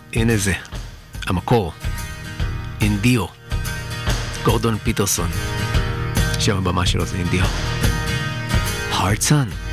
הנה זה, המקור, אינדיו, גורדון פיטרסון, שם הבמה שלו זה אינדיו. Heart Sun.